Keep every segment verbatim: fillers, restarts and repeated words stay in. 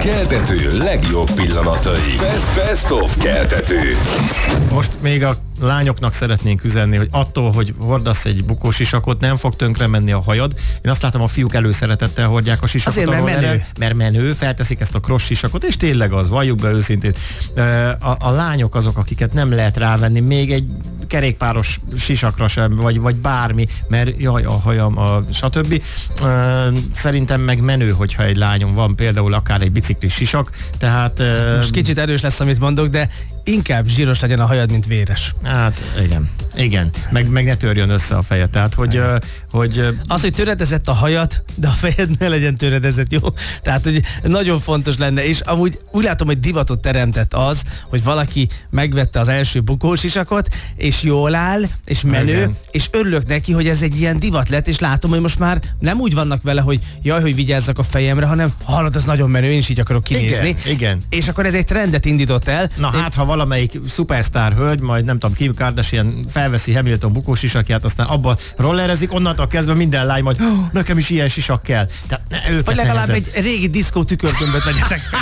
keltető legjobb pillanatai. Best, best of keltető. Most még a lányoknak szeretnénk üzenni, hogy attól, hogy hordasz egy bukós sisakot, nem fog tönkre menni a hajad. Én azt látom, a fiúk előszeretettel hordják a sisakot. Azért, mert menő. Mert menő, felteszik ezt a cross sisakot, és tényleg az, valljuk be őszintén. A, a lányok azok, akiket nem lehet rávenni, még egy kerékpáros sisakra sem, vagy, vagy bármi, mert jaj, a hajam, a stb. Szerintem meg menő, hogyha egy lányom van, például akár egy biciklis sisak, tehát... Most kicsit erős lesz, amit mondok, de inkább zsíros legyen a hajad, mint véres. Hát igen, igen. Meg, meg ne törjön össze a feje. Tehát, hogy, uh, hogy... Az, hogy töredezett a hajad, de a fejed ne legyen töredezett, jó? Tehát, hogy nagyon fontos lenne, és amúgy úgy látom, hogy divatot teremtett az, hogy valaki megvette az első bukósisakot, és jól áll, és menő, igen. És örülök neki, hogy ez egy ilyen divat lett, és látom, hogy most már nem úgy vannak vele, hogy jaj, hogy vigyázzak a fejemre, hanem hallod, ez nagyon menő, én is így akarok kinézni. Igen, igen. És akkor ez egy trendet indított el. Na én... hát, ha valamelyik szupersztár hölgy, majd nem tudom, Kim Kardashian felveszi Hamilton bukós sisakját, aztán abba rollerezik, onnantól kezdve minden lány majd, oh, nekem is ilyen sisak kell. Tehát ne, őket vagy legalább nehezen. egy régi diszkó tükörtömböt vegyetek fel.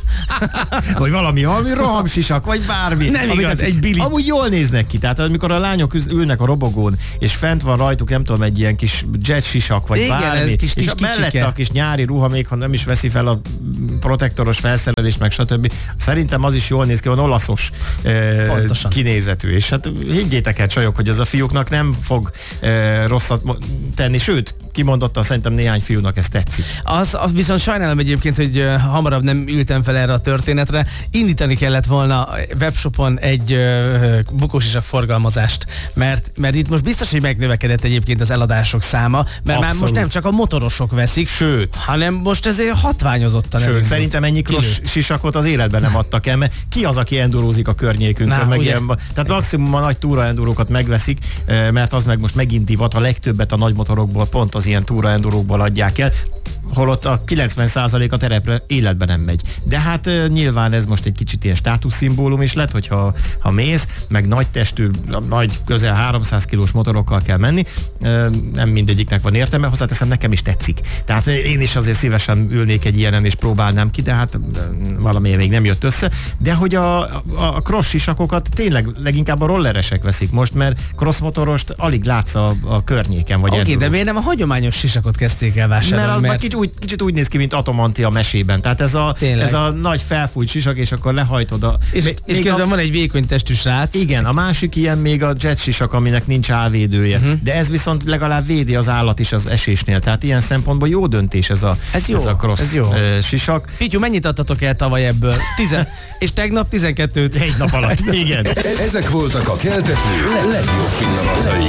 Vagy valami, valami rohamsisak, vagy bármi. Nem igaz, egy bili. Amúgy jól néznek ki, tehát amikor a lányok ülnek a robogón, és fent van rajtuk, nem tudom, egy ilyen kis jet sisak, vagy igen, bármi, kis, kis, és mellette a kis nyári ruha, még ha nem is veszi fel a protektoros felszerelést, meg stb. Szerintem az is jól néz ki, van olaszos eh, kinézetű, és hát higgyétek el, csajok, hogy ez a fiúknak nem fog eh, rosszat tenni, sőt, kimondottan szerintem néhány fiúnak ez tetszik. Az, az viszont sajnálom egyébként, hogy uh, hamarabb nem ültem fel erre a történetre. Indítani kellett volna webshopon egy uh, bukósisak forgalmazást, mert, mert itt most biztos, hogy megnövekedett egyébként az eladások száma, mert abszolút. Már most nem csak a motorosok veszik, sőt, hanem most ezért hatványozottan. Sőt, szerintem ennyi cross sisakot az életben nem adtak el, mert ki az, aki endurózik a környékünkön? Na, meg ilyen, tehát maximum a nagy túra endurókat megveszik, mert az meg most megint divat, a legtöbbet a nagy motorokból pont az ilyen túra endurókból adják el, holott a kilencven százalék a terepre életben nem megy. De hát uh, nyilván ez most egy kicsit ilyen státuszszimbólum is lett, hogyha ha mész, meg nagy testű, nagy közel háromszáz kilós motorokkal kell menni, uh, nem mindegyiknek van értelme, hozzáteszem, nekem is tetszik. Tehát én is azért szívesen ülnék egy ilyenen és próbálnám ki, de hát uh, valamiért még nem jött össze. De hogy a, a, a cross sisakokat tényleg leginkább a rolleresek veszik most, mert crossmotorost alig látsz a, a környéken. Oké, okay, de miért nem a hagyományos sisakot kezdték el vásárolni? Mert az mert... Kicsit, úgy, kicsit úgy néz ki, mint Atomanti a mesében. Tehát ez a, ez a nagy felfújt sisak, és akkor lehajtod a... És, még, és közben a, van egy vékony testű srác. Igen, a másik ilyen még a jet sisak, aminek nincs állvédője. Uh-huh. De ez viszont legalább védi az állat is az esésnél. Tehát ilyen szempontból jó döntés ez a, ez jó, ez a cross ez jó. Uh, sisak. Pityu, mennyit adtatok el tavaly ebből? Tizen, és tegnap tizenkettőt. Egy nap alatt, igen. Ezek voltak a keltető legjobb pillanatai.